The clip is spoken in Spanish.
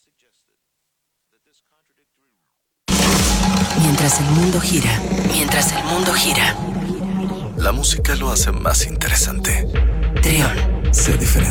Mientras el mundo gira, mientras el mundo gira, la música lo hace más interesante. Trión. Sé diferente.